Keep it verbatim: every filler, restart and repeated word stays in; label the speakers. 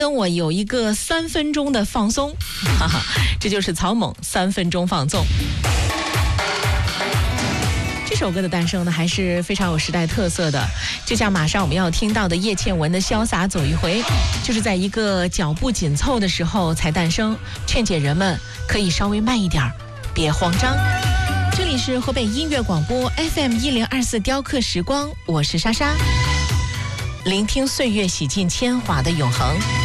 Speaker 1: 跟我有一个三分钟的放松，哈哈，这就是草蜢三分钟放纵。这首歌的诞生呢，还是非常有时代特色的，就像马上我们要听到的叶倩文的《潇洒走一回》，就是在一个脚步紧凑的时候才诞生，劝解人们可以稍微慢一点，别慌张。这里是河北音乐广播 F M 一零二四雕刻时光，我是莎莎，聆听岁月洗尽铅华的永恒。